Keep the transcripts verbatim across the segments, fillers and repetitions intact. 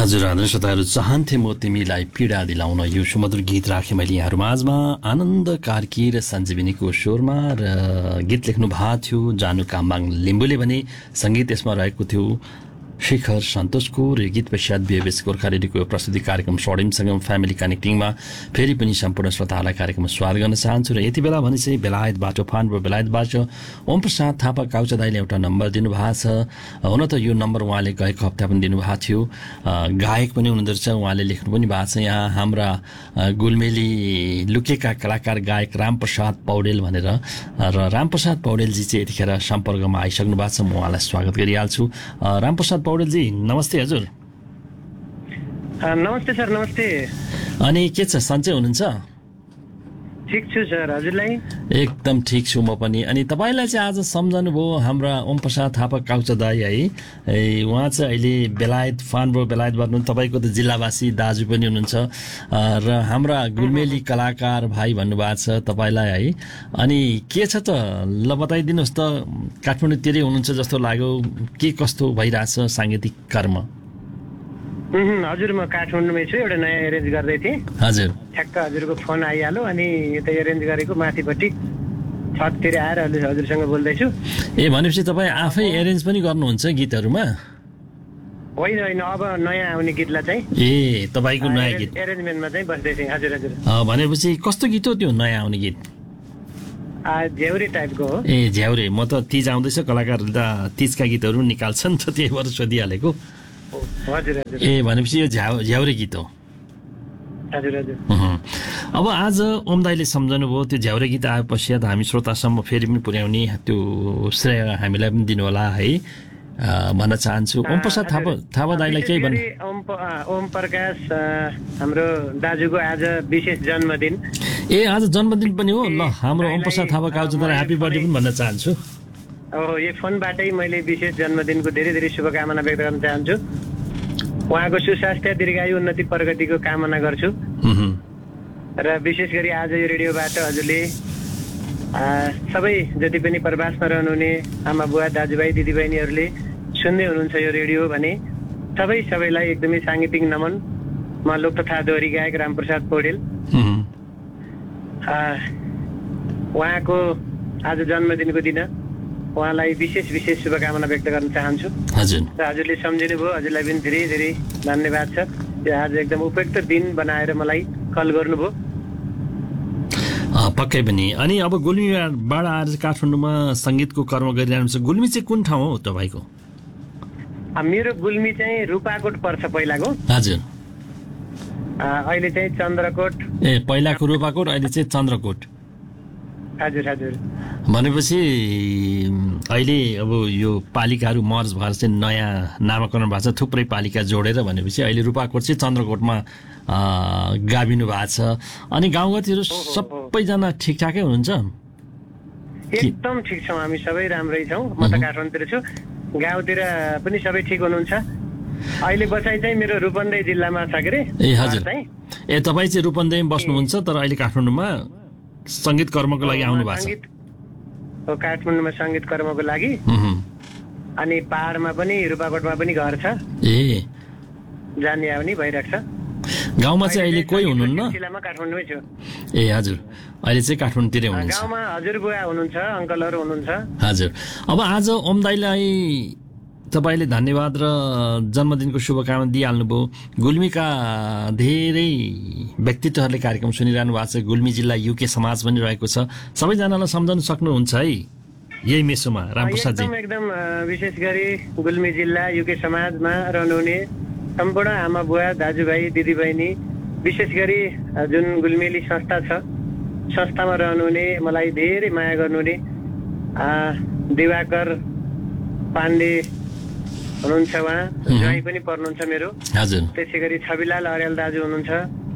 हजुर आदरणीय श्रोताहरू, चाहन्थे म तिमीलाई पीडा दिलाउन यो सुमधुर गीत राखेँ मैले यहाँहरू माझमा। आनन्द कार्की र सञ्जीवनीको स्वरमा र गीत लेख्नु भएको थियो जानु काम्बाङ लिम्बुले भने सङ्गीत यसमा रहेको थियो शिखर सन्तोषको। र गीत पश्चात बिएबएस गोर्खा रेडियोको प्रस्तुति कार्यक्रम स्वर्णिमसँग फ्यामिली कनेक्टिङमा फेरि पनि सम्पूर्ण श्रोताहरूलाई कार्यक्रममा स्वागत गर्न चाहन्छु। र यति बेला भने चाहिँ बेलायतबाट फान्डो बेलायतबाट ओम प्रसाद थापा काउचा दाईले एउटा नम्बर दिनुभएको छ। हुन त यो नम्बर उहाँले गएको हप्ता पनि दिनुभएको थियो। गायक पनि हुनुहुँदो रहेछ, उहाँले लेख्नु पनि भएको छ यहाँ हाम्रा गुलमेली लुकेका कलाकार गायक रामप्रसाद पौडेल भनेर। र रामप्रसाद पौडेलजी चाहिँ यतिखेर सम्पर्कमा आइसक्नु भएको छ, म उहाँलाई स्वागत गरिहाल्छु। रामप्रसाद पौडेलजी नमस्ते। हजुर नमस्ते सर। नमस्ते। अनि के छ, सन्चै हुनुहुन्छ? ठिक छु सर, हजुरलाई? एकदम ठिक छु म पनि। अनि तपाईँलाई चाहिँ आज सम्झनु भयो हाम्रा ओम प्रसाद थापा काउचा दाई है। उहाँ चाहिँ अहिले बेलायत फान्डो बेलायतबाट हुनुहुन्छ, तपाईँको त जिल्लावासी दाजु पनि हुनुहुन्छ र हाम्रा गुलमेली कलाकार भाइ भन्नुभएको छ तपाईँलाई है। अनि के छ त, ल बताइदिनुहोस् त, काठमाडौँतिरै हुनुहुन्छ जस्तो लाग्यो, के कस्तो भइरहेछ साङ्गीतिक कर्म? हजुर म काठमाडौँमै छु, एउटा नयाँ एरेन्ज गर्दै थिएँ। हजुर ठ्याक्क हजुरको फोन आइहाल्यो अनि यता एरेन्ज गरेको माथिपट्टि छततिर आएर अहिले हजुरसँग बोल्दैछु। ए भनेपछि तपाईँ आफै एरेन्ज पनि गर्नुहुन्छ गीतहरूमा? होइन होइन, अब नयाँ आउने गीतलाई चाहिँ ए तपाईँको नयाँ गीत एरेन्जमेन्टमा चाहिँ बस्दै थिएँ। हजुर हजुर। भनेपछि कस्तो गीत हो त्यो नयाँ आउने गीत? झ्याउरे टाइपको हो। ए झ्याउरे, म त तिज आउँदैछ, कलाकारहरूले त तिजका गीतहरू निकाल्छन् त, त्यही भएर सोधिहालेको। हजुर हजुर। ए भनेपछि यो झ्याउ झ्याउरे गीत हो। हजुर हजुर। अब आज ओम दाईले सम्झनु भयो, त्यो झ्याउरे गीत आए पश्चात हामी श्रोतासम्म फेरि पनि पुर्याउने त्यो श्रेय हामीलाई पनि दिनु होला है भन्न चाहन्छु। ओम प्रसाद थापा थापा दाईलाई केही भन्नु? ओम ओम प्रकाश हाम्रो दाजुको आज विशेष जन्मदिन। ए आज जन्मदिन पनि हो? ल हाम्रो ओम प्रसाद थापा काउचा दाई ह्यापी बर्थडे पनि भन्न चाहन्छु। हो, यो फोनबाटै मैले विशेष जन्मदिनको धेरै धेरै शुभकामना व्यक्त गर्न चाहन्छु। उहाँको सुस्वास्थ्य, दीर्घायु, उन्नति, प्रगतिको कामना गर्छु। र विशेष गरी आज यो रेडियोबाट हजुरले सबै जति पनि प्रवासमा रहनुहुने आमा बुवा दाजुभाइ दिदीबहिनीहरूले सुन्दै हुनुहुन्छ यो रेडियो भने सबै सबैलाई एकदमै साङ्गीतिक नमन। म लोक तथा दोहोरी गायक रामप्रसाद पौडेल, उहाँको आज जन्मदिनको दिन उहाँलाई विशेष विशेष शुभकामना व्यक्त गर्न चाहन्छु। हजुर। र हजुरले सम्झिनु भयो, हजुरलाई पनि धेरै धेरै धन्यवाद छ। यो आज एकदम उपयुक्त दिन बनाएर मलाई कल गर्नुभयो। पक्कै पनि। अनि अब गुल्मीबाट आएर काठमाडौँमा सङ्गीतको कर्म गरिरहनुहुन्छ। गुल्मी चाहिँ कुन ठाउँ हो तपाईँको? मेरो गुल्मी चाहिँ रूपाकोट पर्छ पहिलाको। हजुर। अहिले चाहिँ चन्द्रकोट। ए पहिलाको रूपाकोट, अहिले चाहिँ चन्द्रकोट। हजुर हजुर। भनेपछि अहिले अब यो पालिकाहरू मर्ज भएर चाहिँ नयाँ नामाकरण भएको छ, थुप्रै पालिका जोडेर, भनेपछि अहिले रूपाकोट चाहिँ चन्द्रकोटमा गाभिनु भएको छ। अनि गाउँघरतिर सबैजना ठिकठाकै हुनुहुन्छ? एकदम ठिक छौँ, हामी सबै राम्रै छौँ। म त काठमाडौँतिर छु, गाउँतिर पनि सबै ठिक हुनुहुन्छ। अहिले बसाइ चाहिँ मेरो रूपन्देही जिल्लामा छ के अरे। ए हजुर। ए तपाईँ चाहिँ रूपन्देहीमा बस्नुहुन्छ तर अहिले काठमाडौँमा सङ्गीत कर्मको लागि आउनु भएको छ? हो, काठमाडौँमा सङ्गीत कर्मको लागि। अनि पहाडमा पनि रूपाकोटमा पनि घर छ। ए जाने आउने भइरहेको छ। गाउँमा चाहिँ अहिले कोही हुनुहुन्न? जिल्लामा काठमाडौँमै छु। ए हजुर, अहिले चाहिँ काठमाडौँतिरै हुनुहुन्छ? गाउँमा हजुरबुवा हुनुहुन्छ, अङ्कलहरू हुनुहुन्छ। हजुर। अब आज ओम दाईलाई तपाईँले धन्यवाद र जन्मदिनको शुभकामना दिइहाल्नुभयो। गुल्मीका धेरै व्यक्तित्वहरूले कार्यक्रम सुनिरहनु भएको छ। गुल्मी जिल्ला युके समाज पनि रहेको छ, सबैजनालाई सम्झाउन सक्नुहुन्छ है यही मेसोमा रामप्रसादजी? एकदम एकदम। विशेष गरी गुल्मी जिल्ला युके समाजमा रहनुहुने सम्पूर्ण आमा बुवा दाजुभाइ दिदीबहिनी, विशेष गरी जुन गुल्मेली संस्था छ, संस्थामा रहनुहुने मलाई धेरै माया गर्नुहुने दिवाकर पाण्डे हुनुहुन्छ, उहाँ ज्वाइँ पनि पर्नुहुन्छ मेरो। हजुर। त्यसै गरी छविलाल अर्याल दाजु हुनुहुन्छ,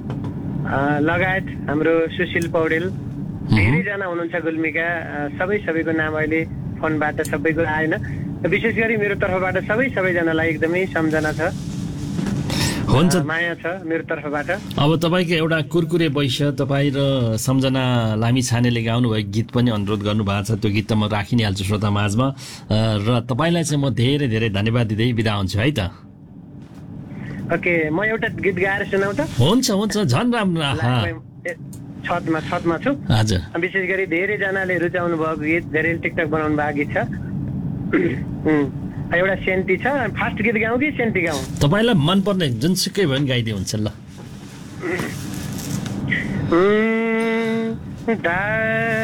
लगायत हाम्रो सुशील पौडेल, धेरैजना हुनुहुन्छ गुल्मीका। सबै सबैको नाम अहिले फोनबाट सबैको आएन। विशेष गरी मेरो तर्फबाट सबै सबैजनालाई एकदमै सम्झना छ, हुन्छ, माया छ मेरो तर्फबाट। अब तपाईँको एउटा कुरकुरे वैश्य तपाईँ र सम्झना लामी छानेले गाउनुभएको गीत पनि अनुरोध गर्नुभएको छ, त्यो गीत त म राखि नै हाल्छु श्रोता माझमा। र तपाईँलाई चाहिँ म धेरै धेरै धन्यवाद दिँदै बिदा हुन्छु है त। ओके म एउटा गीत गाएर सुनाउँ त हुन्छ हुन्छ झन् राम्रो आहा। ए, छतमा छतमा छु हजुर विशेष गरी धेरैजनाले रुचाउनु भएको गीत धेरै टिकटक बनाउनु भएको गीत छ उम्, एउटा सेन्टी छ फास्ट गीत गाउँ कि सेन्टी गाउँ तपाईँलाई मनपर्ने जुनसुकै भयो भने गाइदियो हुन्छ ल। उम्, दा